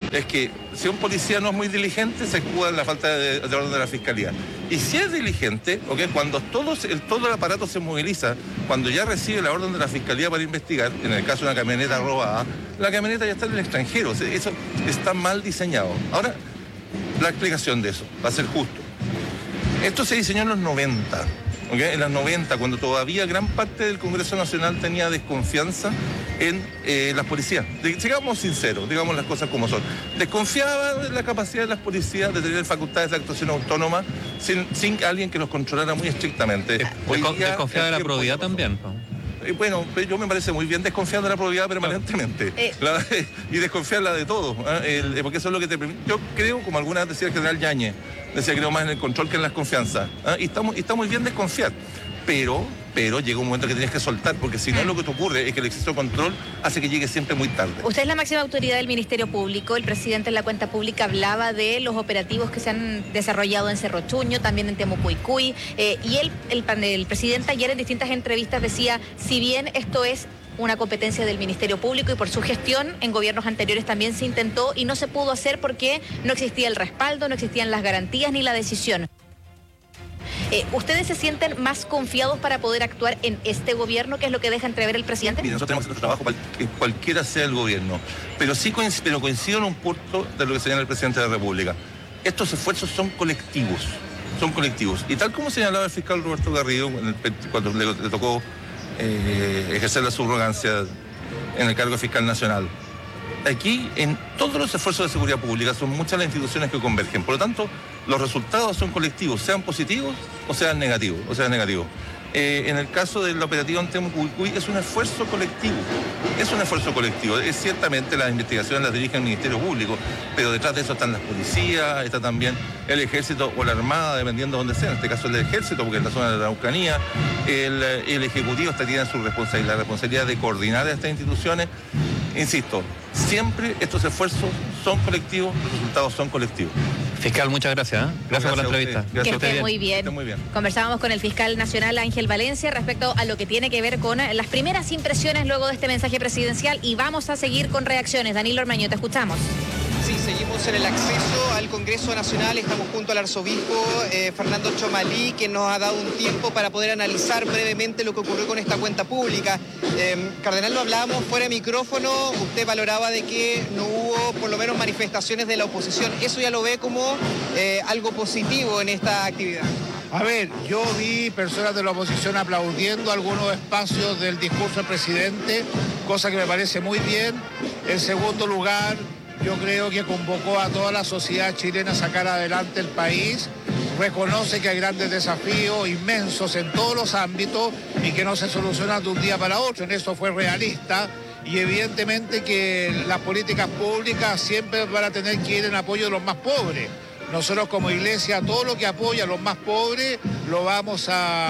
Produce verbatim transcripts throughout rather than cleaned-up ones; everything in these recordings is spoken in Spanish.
es que si un policía no es muy diligente, se escuda en la falta de, de orden de la Fiscalía. Y si es diligente, ¿okay? cuando todo, el, todo el aparato se moviliza, cuando ya recibe la orden de la Fiscalía para investigar, en el caso de una camioneta robada, la camioneta ya está en el extranjero. O sea, eso está mal diseñado. Ahora, la explicación de eso va a ser justo. Esto se diseñó en los noventa. ¿Okay? En los noventa, cuando todavía gran parte del Congreso Nacional tenía desconfianza en eh, las policías. Digamos sinceros, digamos las cosas como son. Desconfiaba de la capacidad de las policías de tener facultades de actuación autónoma sin, sin alguien que los controlara muy estrictamente. Hoy día, desconfiaba de la probidad también, ¿no? Bueno, yo me parece muy bien desconfiar de la probidad permanentemente eh. la, y desconfiarla de todo, ¿eh? el, porque eso es lo que te permite. Yo creo, como alguna vez decía el general Yáñez, decía creo más en el control que en las confianzas, ¿eh? y, está, y está muy bien desconfiar, pero, pero llega un momento que tienes que soltar, porque si no lo que te ocurre es que el exceso de control hace que llegue siempre muy tarde. Usted es la máxima autoridad del Ministerio Público, el presidente en la cuenta pública hablaba de los operativos que se han desarrollado en Cerro Chuño, también en Temucuicui, eh, y el, el, el presidente ayer en distintas entrevistas decía, si bien esto es una competencia del Ministerio Público y por su gestión en gobiernos anteriores también se intentó y no se pudo hacer porque no existía el respaldo, no existían las garantías ni la decisión. Eh, ¿Ustedes se sienten más confiados para poder actuar en este gobierno, que es lo que deja entrever el presidente? Mira, nosotros tenemos nuestro trabajo cual, cualquiera sea el gobierno, pero sí coincido, pero coincido en un punto de lo que señala el presidente de la República. Estos esfuerzos son colectivos, son colectivos. Y tal como señalaba el fiscal Roberto Garrido cuando le, le tocó eh, ejercer la subrogancia en el cargo de fiscal nacional, aquí en todos los esfuerzos de seguridad pública son muchas las instituciones que convergen. Por lo tanto, los resultados son colectivos, sean positivos o sean negativos. O sean negativos. Eh, en el caso del operativo en Temucuicui es un esfuerzo colectivo. Es un esfuerzo colectivo. Es ciertamente las investigaciones las dirige el Ministerio Público, pero detrás de eso están las policías, está también el Ejército o la Armada, dependiendo de dónde sea. En este caso el Ejército, porque es la zona de la Araucanía. El, el Ejecutivo está, tiene su responsabilidad, la responsabilidad de coordinar a estas instituciones. Insisto, siempre estos esfuerzos son colectivos, los resultados son colectivos. Fiscal, muchas gracias. ¿eh? Gracias, gracias por la entrevista. Que esté muy bien. Esté muy bien. Conversábamos con el fiscal nacional Ángel Valencia respecto a lo que tiene que ver con las primeras impresiones luego de este mensaje presidencial y vamos a seguir con reacciones. Danilo Ormaño, te escuchamos. Sí, seguimos en el acceso al Congreso Nacional, estamos junto al arzobispo eh, Fernando Chomalí, que nos ha dado un tiempo para poder analizar brevemente lo que ocurrió con esta cuenta pública. Eh, Cardenal, lo hablábamos fuera de micrófono, usted valoraba de que no hubo por lo menos manifestaciones de la oposición, ¿eso ya lo ve como eh, algo positivo en esta actividad? A ver, yo vi personas de la oposición aplaudiendo algunos espacios del discurso del presidente, cosa que me parece muy bien. En segundo lugar, yo creo que convocó a toda la sociedad chilena a sacar adelante el país, reconoce que hay grandes desafíos inmensos en todos los ámbitos y que no se solucionan de un día para otro, en eso fue realista y evidentemente que las políticas públicas siempre van a tener que ir en apoyo de los más pobres. Nosotros como iglesia, todo lo que apoya a los más pobres lo vamos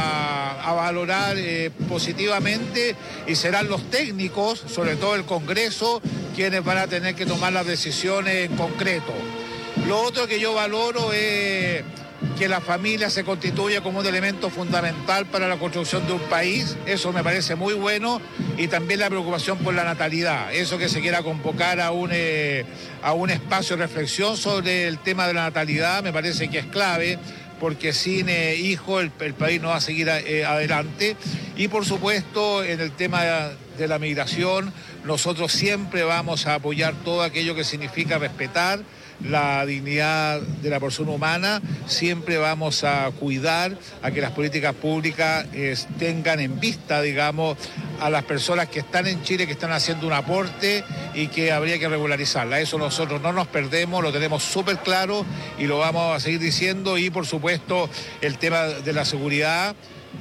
a, a valorar eh, positivamente y serán los técnicos, sobre todo el Congreso, quienes van a tener que tomar las decisiones en concreto. Lo otro que yo valoro es que la familia se constituye como un elemento fundamental para la construcción de un país, eso me parece muy bueno, y también la preocupación por la natalidad, eso que se quiera convocar a un, eh, a un espacio de reflexión sobre el tema de la natalidad, me parece que es clave, porque sin eh, hijos el, el país no va a seguir eh, adelante. Y por supuesto, en el tema de la migración, nosotros siempre vamos a apoyar todo aquello que significa respetar la dignidad de la persona humana, siempre vamos a cuidar a que las políticas públicas eh, tengan en vista, digamos, a las personas que están en Chile, que están haciendo un aporte y que habría que regularizarla. Eso nosotros no nos perdemos, lo tenemos súper claro y lo vamos a seguir diciendo. Y por supuesto el tema de la seguridad,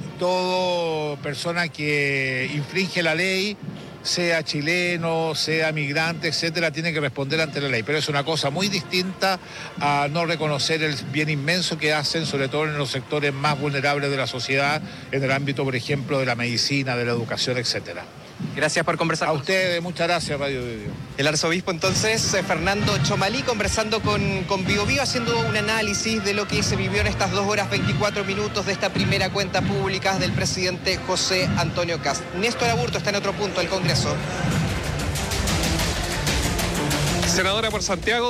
toda persona que infringe la ley, sea chileno, sea migrante, etcétera, tiene que responder ante la ley. Pero es una cosa muy distinta a no reconocer el bien inmenso que hacen, sobre todo en los sectores más vulnerables de la sociedad, en el ámbito, por ejemplo, de la medicina, de la educación, etcétera. Gracias por conversar. A ustedes, muchas gracias, Radio de Dios. El arzobispo entonces, Fernando Chomalí, conversando con, con Bio Bio, haciendo un análisis de lo que se vivió en estas dos horas veinticuatro minutos de esta primera cuenta pública del presidente José Antonio Kast. Néstor Aburto está en otro punto del Congreso. Senadora por Santiago.